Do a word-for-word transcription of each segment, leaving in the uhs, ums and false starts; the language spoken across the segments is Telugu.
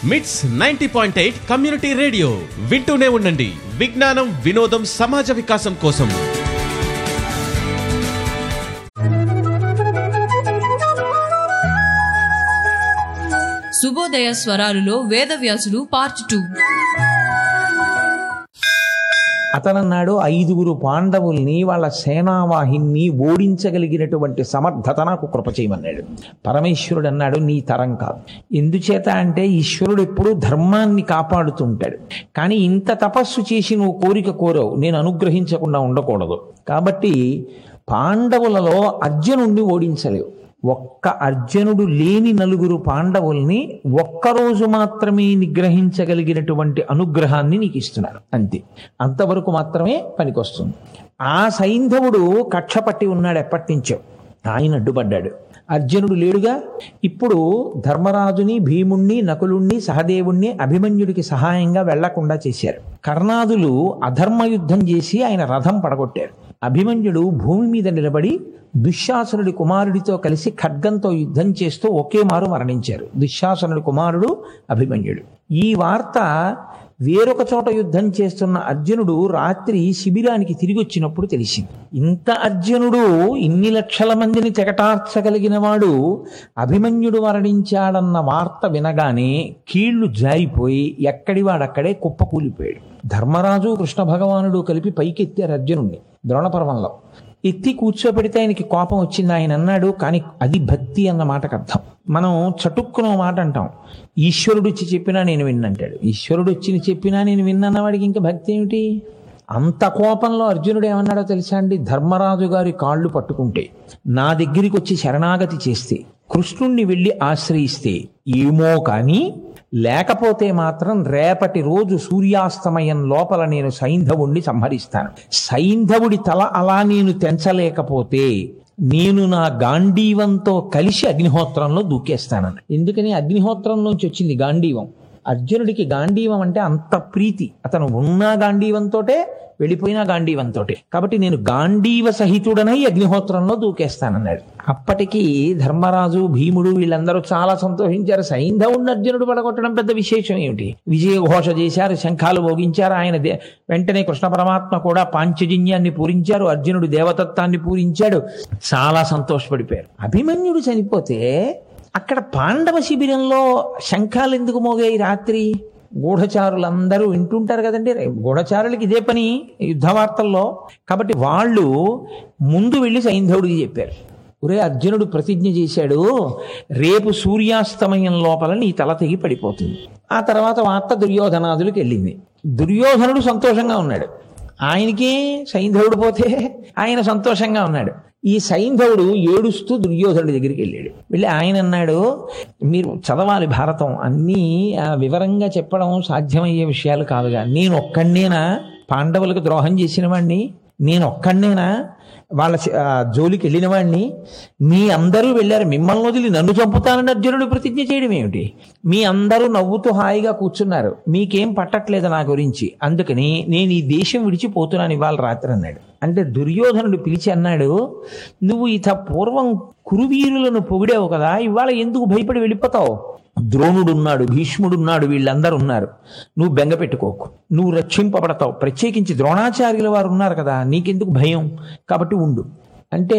మిట్స్ ninety point eight community radio వింటూనే ఉండండి. విజ్ఞానం, వినోదం, సమాజ వికాసం కోసం. శుభోదయ స్వరాలులో వేదవ్యాసుడు పార్ట్ టూ. అతనన్నాడు, ఐదుగురు పాండవుల్ని వాళ్ళ సేనావాహిని ఓడించగలిగినటువంటి సమర్థత నాకు కృప చేయమన్నాడు. పరమేశ్వరుడు అన్నాడు, నీ తరం కాదు. ఎందుచేత అంటే ఈశ్వరుడు ఎప్పుడూ ధర్మాన్ని కాపాడుతుంటాడు. కానీ ఇంత తపస్సు చేసి నువ్వు కోరిక కోరవు, నేను అనుగ్రహించకుండా ఉండకూడదు. కాబట్టి పాండవులలో అర్జునుడిని ఓడించలేవు. ఒక్క అర్జునుడు లేని నలుగురు పాండవుల్ని ఒక్కరోజు మాత్రమే నిగ్రహించగలిగినటువంటి అనుగ్రహాన్ని నీకు ఇస్తున్నాడు. అంతే, అంతవరకు మాత్రమే పనికొస్తుంది. ఆ సైంధవుడు కక్ష పట్టి ఉన్నాడు ఎప్పటి నుంచో. ఆయన అడ్డుపడ్డాడు. అర్జునుడు లేడుగా. ఇప్పుడు ధర్మరాజుని, భీముణ్ణి, నకులుణ్ణి, సహదేవుణ్ణి అభిమన్యుడికి సహాయంగా వెళ్లకుండా చేశారు. కర్ణాదులు అధర్మ యుద్ధం చేసి ఆయన రథం పడగొట్టారు. అభిమన్యుడు భూమి మీద నిలబడి దుశ్శాసనుడి కుమారుడితో కలిసి ఖడ్గంతో యుద్ధం చేస్తూ ఒకే మారు మరణించారు. దుశ్శాసనుడి కుమారుడు అభిమన్యుడు. ఈ వార్త వేరొక చోట యుద్ధం చేస్తున్న అర్జునుడు రాత్రి శిబిరానికి తిరిగి వచ్చినప్పుడు తెలిసింది. ఇంత అర్జునుడు ఇన్ని లక్షల మందిని తెగటార్చగలిగిన వాడు అభిమన్యుడు మరణించాడన్న వార్త వినగానే కీళ్లు జారిపోయి ఎక్కడి వాడక్కడే కుప్పకూలిపోయాడు. ధర్మరాజు, కృష్ణ భగవానుడు కలిపి పైకెత్తారు అర్జునుడిని ద్రోణపర్వంలో. ఎత్తి కూర్చోబెడితే ఆయనకి కోపం వచ్చింది. ఆయన అన్నాడు, కానీ అది భక్తి అన్న మాటకు అర్థం. మనం చటుక్కున మాట అంటాం, ఈశ్వరుడు వచ్చి చెప్పినా నేను విన్నంటాడు. ఈశ్వరుడు వచ్చి చెప్పినా నేను విన్నన్న వాడికి ఇంకా భక్తి ఏమిటి? అంత కోపంలో అర్జునుడు ఏమన్నాడో తెలుసా అండి? ధర్మరాజు గారి కాళ్ళు పట్టుకుంటే, నా దగ్గరికి వచ్చి శరణాగతి చేస్తే, కృష్ణుణ్ణి వెళ్ళి ఆశ్రయిస్తే ఏమో కానీ లేకపోతే మాత్రం రేపటి రోజు సూర్యాస్తమయం లోపల నేను సైంధవుణ్ణి సంహరిస్తాను. సైంధవుడి తల అలా నేను తెంచలేకపోతే నేను నా గాంధీవంతో కలిసి అగ్నిహోత్రంలో దూకేస్తానని. ఎందుకని? అగ్నిహోత్రం నుంచి వచ్చింది గాంధీవం. అర్జునుడికి గాంధీవం అంటే అంత ప్రీతి. అతను ఉన్న గాంధీవంతోటే, వెళ్ళిపోయిన గాంధీవంతోటే. కాబట్టి నేను గాంధీవ సహితుడనై అగ్నిహోత్రంలో దూకేస్తానన్నాడు. అప్పటికి ధర్మరాజు, భీముడు వీళ్ళందరూ చాలా సంతోషించారు. సైంధవుడిని అర్జునుడు పడగొట్టడం పెద్ద విశేషం ఏమిటి? విజయ ఘోష చేశారు, శంఖాలు మోగించారు. ఆయన వెంటనే కృష్ణ పరమాత్మ కూడా పాంచజన్యాన్ని పూరించారు, అర్జునుడు దేవతత్వాన్ని పూరించాడు. చాలా సంతోషపడిపోయారు. అభిమన్యుడు చనిపోతే అక్కడ పాండవ శిబిరంలో శంఖాలు ఎందుకు మోగాయి రాత్రి? గూఢచారులందరూ వింటుంటారు కదండి, గూఢచారులకి ఇదే పని యుద్ధవార్తల్లో. కాబట్టి వాళ్ళు ముందు వెళ్ళి సైంధవుడికి చెప్పారు, ఒరే అర్జునుడు ప్రతిజ్ఞ చేశాడు, రేపు సూర్యాస్తమయం లోపల నీ తల తెగి పడిపోతుంది. ఆ తర్వాత వార్త దుర్యోధనాదులకు వెళ్ళింది. దుర్యోధనుడు సంతోషంగా ఉన్నాడు. ఆయనకి సైంధవుడు పోతే ఆయన సంతోషంగా ఉన్నాడు. ఈ సైంధవుడు ఏడుస్తూ దుర్యోధనుడి దగ్గరికి వెళ్ళాడు. వెళ్ళి ఆయన అన్నాడు, మీరు చదవాలి భారతం, అన్నీ వివరంగా చెప్పడం సాధ్యమయ్యే విషయాలు కాదుగా. నేను ఒక్కడినేనా పాండవులకు ద్రోహం చేసిన వాడిని? నేను ఒక్కడినేనా వాళ్ళ జోలికి వెళ్ళిన వాడిని? మీ అందరూ వెళ్ళారు, మిమ్మల్ని వదిలి నన్ను చంపుతానని అర్జునుడు ప్రతిజ్ఞ చేయడం ఏమిటి? మీ అందరూ నవ్వుతూ హాయిగా కూర్చున్నారు, మీకేం పట్టట్లేదు నా గురించి, అందుకని నేను ఈ దేశం విడిచిపోతున్నాను ఇవాళ రాత్రి అన్నాడు. అంటే దుర్యోధనుడు పిలిచి అన్నాడు, నువ్వు ఇత పూర్వం కురువీరులను పొగిడావు కదా, ఇవాళ ఎందుకు భయపడి వెళ్ళిపోతావు? ద్రోణుడున్నాడు, భీష్ముడున్నాడు, వీళ్ళందరూ ఉన్నారు, నువ్వు బెంగ పెట్టుకోకు, నువ్వు రక్షింపబడతావు. ప్రత్యేకించి ద్రోణాచార్యుల వారు ఉన్నారు కదా, నీకెందుకు భయం, కాబట్టి ఉండు అంటే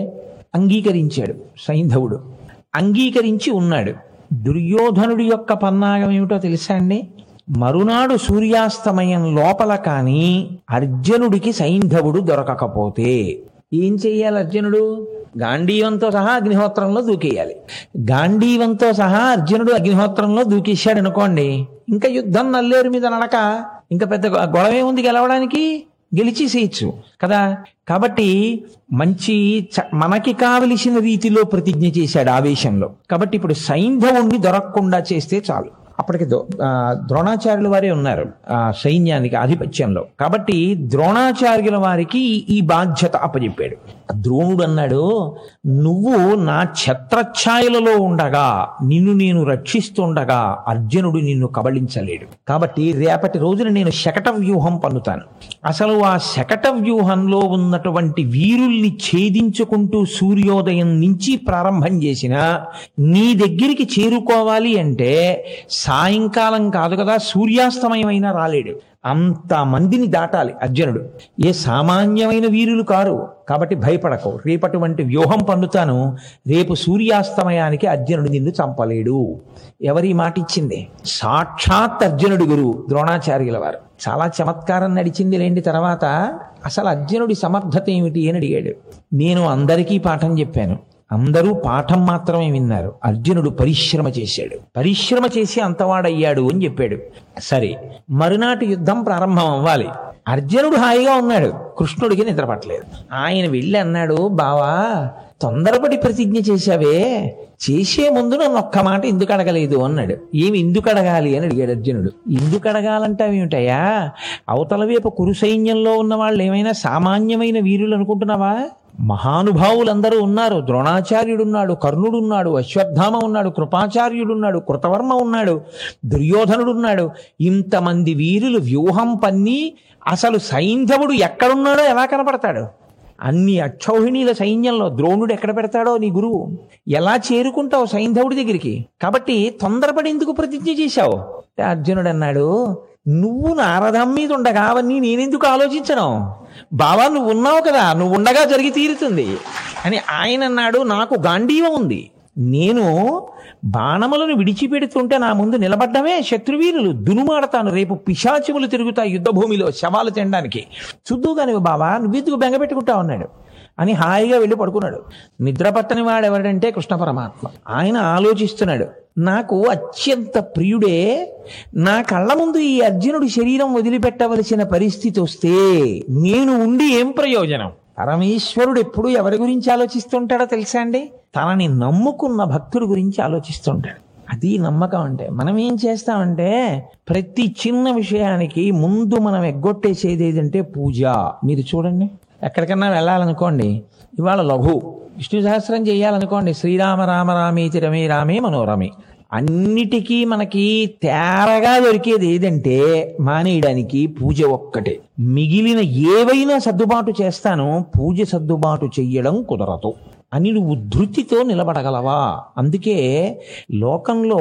అంగీకరించాడు సైంధవుడు. అంగీకరించి ఉన్నాడు. దుర్యోధనుడి యొక్క పన్నాగం ఏమిటో తెలుసా అండి? మరునాడు సూర్యాస్తమయం లోపల కానీ అర్జునుడికి సైంధవుడు దొరకకపోతే ఏం చెయ్యాలి? అర్జునుడు గాంధీవంతో సహా అగ్నిహోత్రంలో దూకేయాలి. గాంధీవంతో సహా అర్జునుడు అగ్నిహోత్రంలో దూకేశాడు అనుకోండి, ఇంకా యుద్ధం నల్లేరు మీద నడక, ఇంకా పెద్ద గొడవే ఉంది గెలవడానికి, గెలిచేసేయచ్చు కదా. కాబట్టి మంచి మనకి కావలసిన రీతిలో ప్రతిజ్ఞ చేశాడు ఆవేశంలో. కాబట్టి ఇప్పుడు సైంధవుణ్ణి దొరకకుండా చేస్తే చాలు. అప్పటికి ద్రోణాచార్యుల వారే ఉన్నారు ఆ సైన్యానికి ఆధిపత్యంలో. కాబట్టి ద్రోణాచార్యుల వారికి ఈ బాధ్యత అప్పచెప్పాడు. ద్రోణుడు అన్నాడు, నువ్వు నా ఛత్రఛాయలలో ఉండగా, నిన్ను నేను రక్షిస్తుండగా అర్జునుడు నిన్ను కబళించలేడు. కాబట్టి రేపటి రోజున నేను శకట వ్యూహం పన్నుతాను. అసలు ఆ శకట వ్యూహంలో ఉన్నటువంటి వీరుల్ని ఛేదించుకుంటూ సూర్యోదయం నుంచి ప్రారంభం చేసిన నీ దగ్గరికి చేరుకోవాలి అంటే సాయంకాలం కాదు కదా, సూర్యాస్తమయమైనా రాలేడు. అంత మందిని దాటాలి అర్జునుడు. ఏ సామాన్యమైన వీరులు కారు కాబట్టి భయపడకు, రేపటువంటి వ్యూహం పన్నుతాను, రేపు సూర్యాస్తమయానికి అర్జునుడు నిన్ను చంపలేడు. ఎవరి మాట ఇచ్చింది? సాక్షాత్ అర్జునుడి గురువు ద్రోణాచార్యుల వారు. చాలా చమత్కారం నడిచింది లేండి. తర్వాత అసలు అర్జునుడి సమర్థత ఏమిటి అని అడిగాడు. నేను అందరికీ పాఠం చెప్పాను, అందరూ పాఠం మాత్రమే విన్నారు, అర్జునుడు పరిశ్రమ చేశాడు, పరిశ్రమ చేసి అంతవాడయ్యాడు అని చెప్పాడు. సరే, మరునాటి యుద్ధం ప్రారంభం అవ్వాలి. అర్జునుడు హాయిగా ఉన్నాడు, కృష్ణుడికి నిద్రపట్టలేదు. ఆయన వెళ్ళి అన్నాడు, బావా తొందరపడి ప్రతిజ్ఞ చేశావే, చేసే ముందు నన్ను ఒక్క మాట ఎందుకు అడగలేదు అన్నాడు. ఏమి ఎందుకు అడగాలి అని అడిగాడు అర్జునుడు. ఎందుకు అడగాలంటావేమిటయ్యా, అవతల వైపు కురు సైన్యంలో ఉన్న వాళ్ళు ఏమైనా సామాన్యమైన వీరులు అనుకుంటున్నావా? మహానుభావులందరూ ఉన్నారు. ద్రోణాచార్యుడున్నాడు, కర్ణుడున్నాడు, అశ్వత్థామ ఉన్నాడు, కృపాచార్యుడున్నాడు, కృతవర్మ ఉన్నాడు, దుర్యోధనుడున్నాడు. ఇంతమంది వీరులు వ్యూహం పన్ని అసలు సైంధవుడు ఎక్కడున్నాడో ఎలా కనపడతాడు? అన్ని అక్షౌహిణీల సైన్యంలో ద్రోణుడు ఎక్కడ పెడతాడో నీ గురువు? ఎలా చేరుకుంటావు సైంధవుడి దగ్గరికి? కాబట్టి తొందరపడి ఎందుకు ప్రతిజ్ఞ చేశావు? అర్జునుడు అన్నాడు, నువ్వు నారథం మీద ఉండగా అవన్నీ నేనెందుకు ఆలోచించను? బావా నువ్వు ఉన్నావు కదా, నువ్వు ఉండగా జరిగి తీరుతుంది అని ఆయన అన్నాడు. నాకు గాంధీవం ఉంది, నేను బాణములను విడిచిపెడుతుంటే నా ముందు నిలబడ్డమే శత్రువీరులు దునుమాడతాను, రేపు పిశాచములు తిరుగుతాయి యుద్ధ భూమిలో శవాలు తినడానికి, చూద్దుగాని బావా నువ్వెందుకు బెంగపెట్టుకుంటావు అన్నాడు. అని హాయిగా వెళ్ళి పడుకున్నాడు. నిద్ర పట్టని వాడు ఎవడంటే కృష్ణ పరమాత్మ. ఆయన ఆలోచిస్తున్నాడు, నాకు అత్యంత ప్రియుడే నా కళ్ళ ముందు ఈ అర్జునుడి శరీరం వదిలిపెట్టవలసిన పరిస్థితి వస్తే నేను ఉండి ఏం ప్రయోజనం? పరమేశ్వరుడు ఎప్పుడు ఎవరి గురించి ఆలోచిస్తుంటాడో తెలుసా అండి? తనని నమ్ముకున్న భక్తుడి గురించి ఆలోచిస్తుంటాడు. అది నమ్మకం అంటే. మనం ఏం చేస్తామంటే ప్రతి చిన్న విషయానికి ముందు మనం ఎగ్గొట్టేసేది ఏదంటే పూజ. మీరు చూడండి, ఎక్కడికన్నా వెళ్ళాలనుకోండి, ఇవాళ లఘు విష్ణు సహస్రం చేయాలనుకోండి, శ్రీరామ రామ రామేతి రమే రామే మనోరమే, అన్నిటికీ మనకి తేరగా దొరికేది ఏదంటే మానేయడానికి పూజ ఒక్కటే. మిగిలిన ఏవైనా సర్దుబాటు చేస్తాను, పూజ సర్దుబాటు చెయ్యడం కుదరదు అని నువ్వు ధృతితో నిలబడగలవా? అందుకే లోకంలో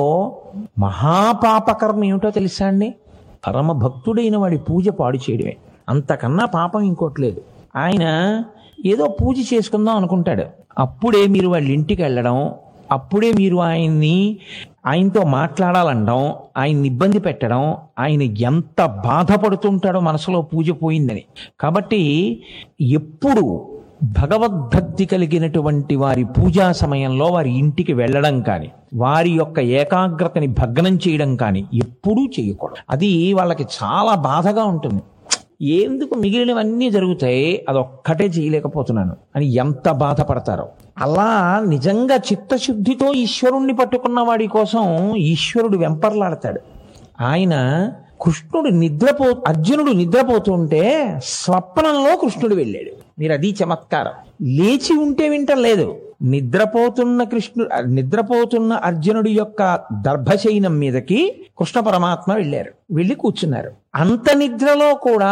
మహాపాపకర్మ ఏమిటో తెలుసా అండి? పరమ భక్తుడైన వాడి పూజ పాడు చేయడమే. అంతకన్నా పాపం ఇంకోట్లేదు. ఆయన ఏదో పూజ చేసుకుందాం అనుకుంటాడు, అప్పుడే మీరు వాళ్ళ ఇంటికి వెళ్ళడం, అప్పుడే మీరు ఆయన్ని ఆయనతో మాట్లాడాలనడం, ఆయన్ని ఇబ్బంది పెట్టడం, ఆయన ఎంత బాధపడుతుంటాడో మనసులో పూజ పోయిందని. కాబట్టి ఎప్పుడు భగవద్భక్తి కలిగినటువంటి వారి పూజా సమయంలో వారి ఇంటికి వెళ్ళడం కానీ, వారి యొక్క ఏకాగ్రతని భగ్నం చేయడం కానీ ఎప్పుడూ చేయకూడదు. అది వాళ్ళకి చాలా బాధగా ఉంటుంది. ఎందుకు మిగిలినవన్నీ జరుగుతాయి, అదొక్కటే చేయలేకపోతున్నాను అని ఎంత బాధపడతారో. అలా నిజంగా చిత్తశుద్ధితో ఈశ్వరుణ్ణి పట్టుకున్న వాడి కోసం ఈశ్వరుడు వెంపర్లాడతాడు. ఆయన కృష్ణుడు నిద్రపో అర్జునుడు నిద్రపోతుంటే స్వప్నంలో కృష్ణుడు వెళ్ళాడు. మీరు అది చమత్కారం. లేచి ఉంటే వింటలేదు. నిద్రపోతున్న కృష్ణుడు నిద్రపోతున్న అర్జునుడి యొక్క దర్భశయనం మీదకి కృష్ణ పరమాత్మ వెళ్ళారు, వెళ్ళి కూర్చున్నారు. అంత నిద్రలో కూడా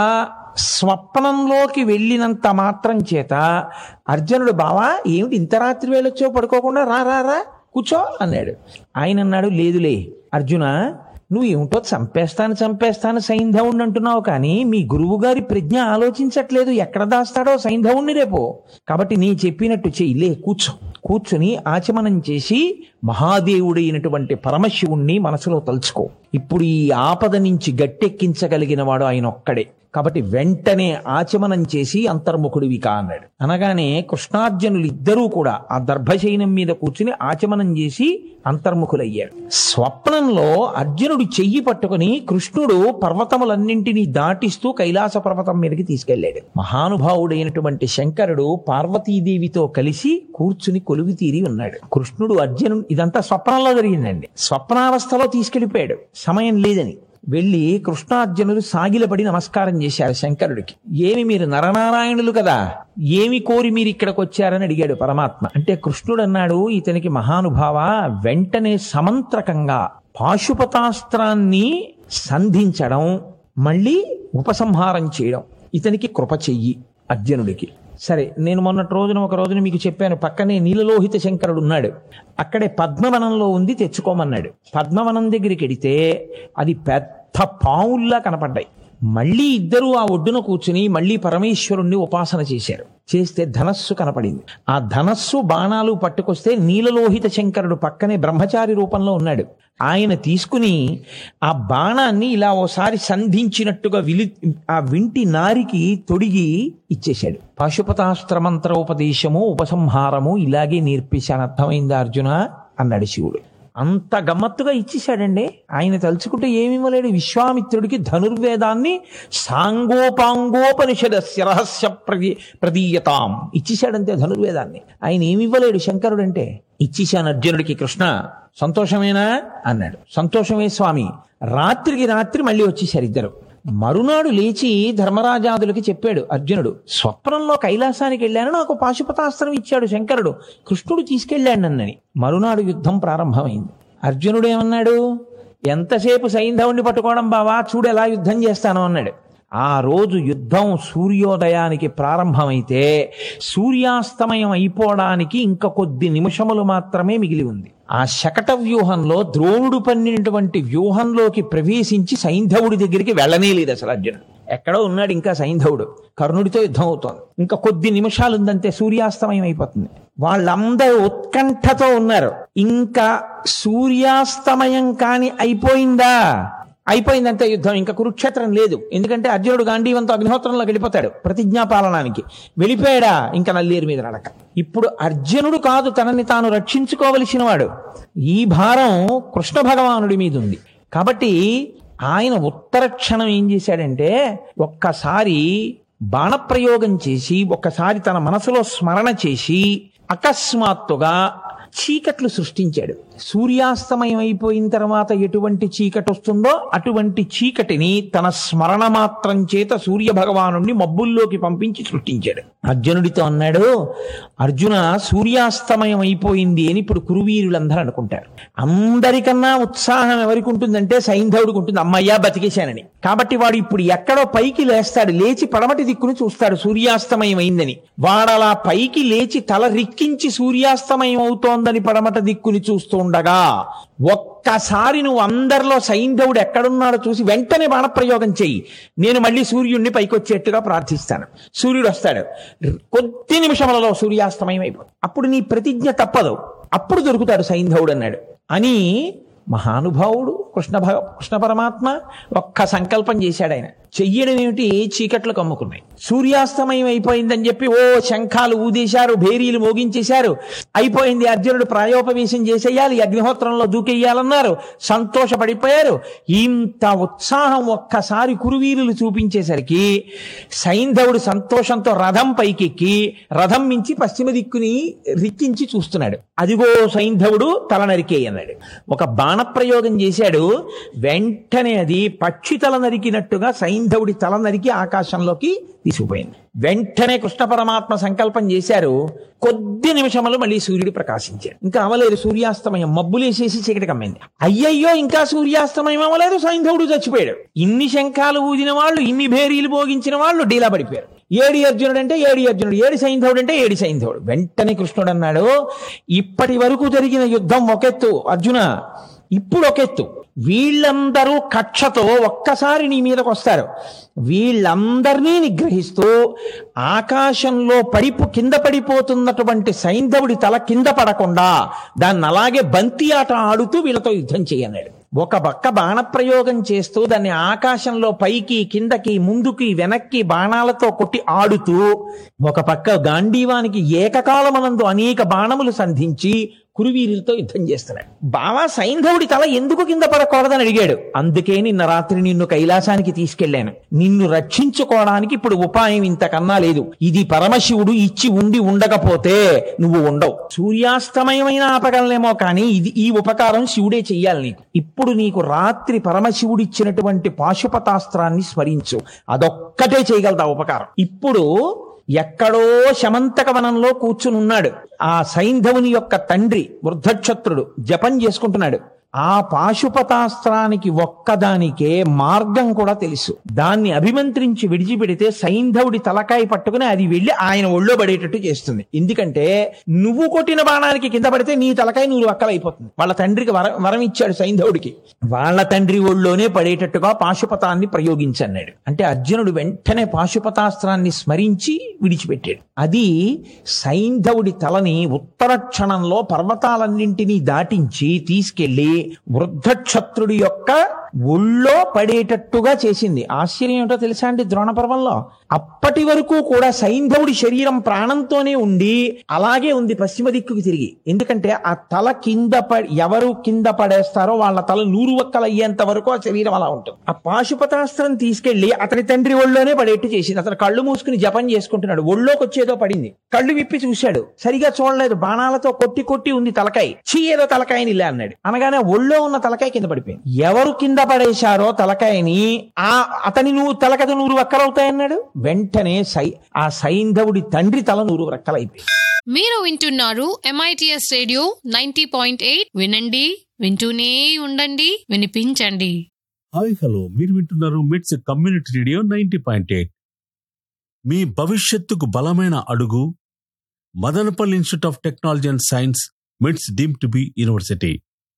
స్వప్నంలోకి వెళ్ళినంత మాత్రం చేత అర్జునుడు, బావా ఏమిటి ఇంత రాత్రి వేళొచ్చో పడుకోకుండా, రా రా రా కూర్చో అన్నాడు. ఆయన అన్నాడు, లేదులే అర్జున, నువ్వు ఏమిటో చంపేస్తాను చంపేస్తాను సైంధవుణ్ణి అంటున్నావు, కానీ మీ గురువు గారి ప్రజ్ఞ ఆలోచించట్లేదు ఎక్కడ దాస్తాడో సైంధవుణ్ణి రేపు. కాబట్టి నీ చెప్పినట్టు చెయ్యిలే, కూర్చో. కూర్చుని ఆచమనం చేసి మహాదేవుడైనటువంటి పరమశివుణ్ణి మనసులో తలుచుకో. ఇప్పుడు ఈ ఆపద నుంచి గట్టెక్కించగలిగిన వాడు ఆయన ఒక్కడే. కాబట్టి వెంటనే ఆచమనం చేసి అంతర్ముఖుడివి కా అన్నాడు. అనగానే కృష్ణార్జునులు ఇద్దరూ కూడా ఆ దర్భశయనం మీద కూర్చుని ఆచమనం చేసి అంతర్ముఖులయ్యారు. స్వప్నంలో అర్జునుడు చెయ్యి పట్టుకుని కృష్ణుడు పర్వతములన్నింటినీ దాటిస్తూ కైలాస పర్వతం మీదకి తీసుకెళ్లాడు. మహానుభావుడైనటువంటి శంకరుడు పార్వతీదేవితో కలిసి కూర్చుని కొలువి తీరి ఉన్నాడు. కృష్ణుడు అర్జునుడు, ఇదంతా స్వప్నంలో జరిగిందండి. స్వప్నావస్థలో తీసుకెళ్లిపోయాడు, సమయం లేదని. వెళ్ళి కృష్ణార్జునులు సాగిలపడి నమస్కారం చేశారు శంకరుడికి. ఏమి మీరు నరనారాయణులు కదా, ఏమి కోరి మీరు ఇక్కడికి వచ్చారని అడిగాడు పరమాత్మ. అంటే కృష్ణుడు అన్నాడు, ఇతనికి మహానుభావ, వెంటనే సమంత్రకంగా పాశుపతాస్త్రాన్ని సంధించడం, మళ్ళీ ఉపసంహారం చేయడం, ఇతనికి కృప చెయ్యి అర్జునుడికి. సరే, నేను మొన్నటి రోజున ఒక రోజున మీకు చెప్పాను, పక్కనే నీలలోహిత శంకరుడు ఉన్నాడు, అక్కడే పద్మవనంలో ఉంది, తెచ్చుకోమన్నాడు. పద్మవనం దగ్గరికి వెడితే అది పెద్ద పావుల్లా కనపడ్డాయి. మళ్ళీ ఇద్దరూ ఆ ఒడ్డున కూర్చుని మళ్ళీ పరమేశ్వరుణ్ణి ఉపాసన చేశారు. చేస్తే ధనస్సు కనపడింది. ఆ ధనస్సు బాణాలు పట్టుకొస్తే నీలలోహిత శంకరుడు పక్కనే బ్రహ్మచారి రూపంలో ఉన్నాడు. ఆయన తీసుకుని ఆ బాణాన్ని ఇలా ఓసారి సంధించినట్టుగా విలి ఆ వింటి నారికి తొడిగి ఇచ్చేశాడు. పాశుపతాస్త్ర మంత్రోపదేశము ఉపసంహారము ఇలాగే నేర్పేశాను, అర్థమైందా అర్జున అన్నాడు శివుడు. అంత గమ్మత్తుగా ఇచ్చేశాడండి. ఆయన తలుచుకుంటే ఏమి ఇవ్వలేడు. విశ్వామిత్రుడికి ధనుర్వేదాన్ని సాంగోపాంగోపనిషదస్య రహస్య ప్రదీ ప్రదీయతాం ఇచ్చేశాడంతే ధనుర్వేదాన్ని. ఆయన ఏమి ఇవ్వలేడు శంకరుడు అంటే. ఇచ్చేశాను అర్జునుడికి. కృష్ణ సంతోషమేనా అన్నాడు. సంతోషమే స్వామి. రాత్రికి రాత్రి మళ్ళీ వచ్చేశారు ఇద్దరు. మరునాడు లేచి ధర్మరాజాదులకి చెప్పాడు అర్జునుడు, స్వప్నంలో కైలాసానికి వెళ్ళాను, నాకు పాశుపతాస్త్రం ఇచ్చాడు శంకరుడు, కృష్ణుడు తీసుకెళ్ళాడు నన్నని. మరునాడు యుద్ధం ప్రారంభమైంది. అర్జునుడు ఏమన్నాడు, ఎంతసేపు సైంధవుణ్ణి పట్టుకోవడం బావా, చూడు ఎలా యుద్ధం చేస్తాను అన్నాడు. ఆ రోజు యుద్ధం సూర్యోదయానికి ప్రారంభమైతే సూర్యాస్తమయం అయిపోవడానికి ఇంకా కొద్ది నిమిషములు మాత్రమే మిగిలి ఉంది. ఆ శకట వ్యూహంలో ద్రోణుడు పన్నినటువంటి వ్యూహంలోకి ప్రవేశించి సైంధవుడి దగ్గరికి వెళ్ళనే లేదు అసలు అర్జునుడు. ఎక్కడో ఉన్నాడు ఇంకా సైంధవుడు. కర్ణుడితో యుద్ధం అవుతోంది. ఇంకా కొద్ది నిమిషాలు ఉందంటే సూర్యాస్తమయం అయిపోతుంది. వాళ్ళందరూ ఉత్కంఠతో ఉన్నారు. ఇంకా సూర్యాస్తమయం కాని అయిపోయిందా, అయిపోయిందంటే యుద్ధం, ఇంకా కురుక్షేత్రం లేదు. ఎందుకంటే అర్జునుడు గాంధీవంతో అగ్నిహోత్రంలోకి వెళ్ళిపోతాడు ప్రతిజ్ఞాపాలనానికి. వెళ్ళిపోయాడా ఇంకా నల్లేరు మీద నడక. ఇప్పుడు అర్జునుడు కాదు తనని తాను రక్షించుకోవలసిన వాడు. ఈ భారం కృష్ణ భగవానుడి మీద ఉంది. కాబట్టి ఆయన ఉత్తర క్షణం ఏం చేశాడంటే ఒక్కసారి బాణప్రయోగం చేసి ఒక్కసారి తన మనసులో స్మరణ చేసి అకస్మాత్తుగా చీకట్లు సృష్టించాడు. సూర్యాస్తమయం అయిపోయిన తర్వాత ఎటువంటి చీకటి వస్తుందో అటువంటి చీకటిని తన స్మరణ మాత్రం చేత సూర్య భగవానుడిని మబ్బుల్లోకి పంపించి సృష్టించాడు. అర్జునుడితో అన్నాడు, అర్జున సూర్యాస్తమయం అయిపోయింది అని ఇప్పుడు కురువీరులందరూ అనుకుంటారు. అందరికన్నా ఉత్సాహం ఎవరికి ఉంటుందంటే సైంధవుడికి ఉంటుంది, అమ్మయ్యా బతికేశానని. కాబట్టి వాడు ఇప్పుడు ఎక్కడో పైకి లేస్తాడు, లేచి పడమటి దిక్కుని చూస్తాడు సూర్యాస్తమయం అయిందని. వాడలా పైకి లేచి తల రిక్కించి సూర్యాస్తమయం అవుతోందని పడమట దిక్కుని చూస్తూ ఉండగా ఒక్కసారి నువ్వు అందరిలో సైంధవుడు ఎక్కడున్నాడో చూసి వెంటనే బాణప్రయోగం చెయ్యి, నేను మళ్ళీ సూర్యుడిని పైకి వచ్చేట్టుగా ప్రార్థిస్తాను. సూర్యుడు వస్తాడు, కొద్ది నిమిషములలో సూర్యాస్తమయం అయిపోతుంది. అప్పుడు నీ ప్రతిజ్ఞ తప్పదు, అప్పుడు దొరుకుతాడు సైంధవుడు అన్నాడు. అని మహానుభావుడు కృష్ణ భగ కృష్ణ పరమాత్మ ఒక్క సంకల్పం చేశాడు. ఆయన చెయ్యడం ఏమిటి, చీకట్లు కమ్ముకున్నాయి. సూర్యాస్తమయం అయిపోయిందని చెప్పి ఓ శంఖాలు ఊదేశారు, భేరీలు మోగించేశారు. అయిపోయింది, అర్జునుడు ప్రాయోపవేశం చేసేయాలి, అగ్నిహోత్రంలో దూకెయ్యాలన్నారు. సంతోషపడిపోయారు. ఇంత ఉత్సాహం ఒక్కసారి కురువీరులు చూపించేసరికి సైంధవుడు సంతోషంతో రథం పైకెక్కి రథం మించి పశ్చిమ దిక్కుని రిక్కించి చూస్తున్నాడు. అదిగో సైంధవుడు తల నరికేయి అన్నాడు. ఒక బాణప్రయోగం చేశాడు, వెంటనే అది పక్షి తల నరికినట్టుగా సైంధవుడి తల నరికి ఆకాశంలోకి తీసుకుపోయింది. వెంటనే కృష్ణ పరమాత్మ సంకల్పం చేశారు, కొద్ది నిమిషంలో మళ్ళీ సూర్యుడు ప్రకాశించాడు. ఇంకా అవలేదు సూర్యాస్తమయం, మబ్బులేసేసి చీకటి కమ్మింది. అయ్యయ్యో ఇంకా సూర్యాస్తమయం అవ్వలేదు, సైంధవుడు చచ్చిపోయాడు. ఇన్ని శంఖాలు ఊదిన వాళ్ళు, ఇన్ని భేరీలు భోగించిన వాళ్ళు డీలా పడిపోయారు. ఏడి అర్జునుడు అంటే ఏడి అర్జునుడు, ఏడి సైంధవుడు అంటే ఏడి సైంధవుడు. వెంటనే కృష్ణుడు అన్నాడు, ఇప్పటి వరకు జరిగిన యుద్ధం ఒకెత్తు అర్జున, ఇప్పుడు ఒకెత్తు. వీళ్ళందరూ కక్షతో ఒక్కసారి నీ మీదకి వస్తారు. వీళ్ళందరినీ నిగ్రహిస్తూ ఆకాశంలో పడిపు కింద పడిపోతున్నటువంటి సైంధవుడి తల కింద పడకుండా దాన్ని అలాగే బంతి ఆట ఆడుతూ వీళ్ళతో యుద్ధం చేయన్నాడు. ఒక పక్క బాణప్రయోగం చేస్తూ దాన్ని ఆకాశంలో పైకి కిందకి ముందుకి వెనక్కి బాణాలతో కొట్టి ఆడుతూ ఒక పక్క గాంధీవానికి ఏకకాలమనందు అనేక బాణములు సంధించి కురువీరులతో యుద్ధం చేస్తున్నాడు. బావా సైంధవుడి తల ఎందుకు కింద పడకూడదని అడిగాడు. అందుకే నిన్న రాత్రి నిన్ను కైలాసానికి తీసుకెళ్లాను. నిన్ను రక్షించుకోవడానికి ఇప్పుడు ఉపాయం ఇంతకన్నా లేదు. ఇది పరమశివుడు ఇచ్చి ఉండి ఉండకపోతే నువ్వు ఉండవు. సూర్యాస్తమయమైన ఆపగలనేమో కానీ ఇది ఈ ఉపకారం శివుడే చెయ్యాలి నీకు. ఇప్పుడు నీకు రాత్రి పరమశివుడు ఇచ్చినటువంటి పాశుపతాస్త్రాన్ని స్మరించు, అదొక్కటే చేయగలదా ఉపకారం. ఇప్పుడు ఎక్కడో శమంతక వనంలో కూర్చుని ఉన్నాడు ఆ సైంధవుని యొక్క తండ్రి వృద్ధక్షత్రుడు, జపం చేసుకుంటున్నాడు. ఆ పాశుపతాస్త్రానికి ఒక్కదానికే మార్గం కూడా తెలుసు. దాన్ని అభిమంత్రించి విడిచిపెడితే సైంధవుడి తలకాయ పట్టుకుని అది వెళ్ళి ఆయన ఒళ్ళో పడేటట్టు చేస్తుంది. ఎందుకంటే నువ్వు కొట్టిన బాణానికి కింద పడితే నీ తలకాయ నువ్వు అక్కలైపోతుంది. వాళ్ళ తండ్రికి వరం వరం ఇచ్చాడు సైంధవుడికి, వాళ్ళ తండ్రి ఒళ్ళోనే పడేటట్టుగా పాశుపతాన్ని ప్రయోగించన్నాడు. అంటే అర్జునుడు వెంటనే పాశుపతాస్త్రాన్ని స్మరించి విడిచిపెట్టాడు. అది సైంధవుడి తలని ఉత్తర క్షణంలో పర్వతాలన్నింటినీ దాటించి తీసుకెళ్లి వృద్ధక్షత్రుడి యొక్క ఒళ్ళో పడేటట్టుగా చేసింది. ఆశ్చర్యం ఏమిటో తెలుసా అండి, ద్రోణ పర్వంలో అప్పటి వరకు కూడా సైంధవుడి శరీరం ప్రాణంతోనే ఉండి అలాగే ఉంది పశ్చిమ దిక్కుకి తిరిగి. ఎందుకంటే ఆ తల కింద పడి ఎవరు కింద పడేస్తారో వాళ్ళ తల నూరు వక్కలు అయ్యేంత వరకు ఆ శరీరం అలా ఉంటుంది. ఆ పాశుపతాస్త్రం తీసుకెళ్లి అతని తండ్రి ఒళ్ళోనే పడేట్టు చేసింది. అతను కళ్ళు మూసుకుని జపం చేసుకుంటున్నాడు. ఒళ్ళోకి వచ్చేదో పడింది, కళ్ళు విప్పి చూశాడు, సరిగా చూడలేదు, బాణాలతో కొట్టి కొట్టి ఉంది తలకాయ. చీ ఏదో తలకాయని ఇలా అన్నాడు. అనగానే ఒళ్ళో ఉన్న తలకాయ కింద పడిపోయింది. ఎవరు కింద పడేశారో తలకాయని ఆ అతని నువ్వు తలకథ నూరు వక్కలవుతాయన్నాడు. వెంటనే సై ఆ సైంధవుడి తండ్రి తల నూరు వక్కలైపోయింది. మీరు వింటున్నారు MITS radio ninety point eight. వినండి, వింటూనే ఉండండి, వినిపించండి. హాయ్ హలో, మీరు వింటున్నారు మిట్స్ community radio ninety point eight. మీ భవిష్యత్తుకు బలమైన అడుగు Madanapalle institute of technology and science, మిట్స్ డీమ్డ్ టు బి యూనివర్సిటీ.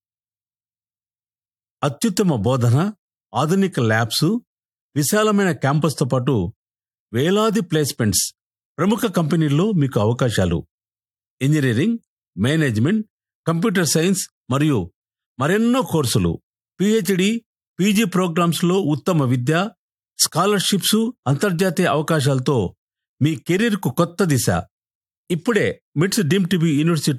అత్యుత్తమ బోధన, ఆధునిక ల్యాబ్స్, విశాలమైన క్యాంపస్తో పాటు వేలాది ప్లేస్మెంట్స్, ప్రముఖ కంపెనీల్లో మీకు అవకాశాలు. ఇంజనీరింగ్, మేనేజ్మెంట్, కంప్యూటర్ సైన్స్ మరియు మరెన్నో కోర్సులు, పిహెచ్డి, పీజీ ప్రోగ్రామ్స్లో ఉత్తమ విద్య, స్కాలర్షిప్స్, అంతర్జాతీయ అవకాశాలతో మీ కెరీర్కు కొత్త దిశ. ఇప్పుడే మిట్స్ డీమ్డ్ టు బి యూనివర్సిటీ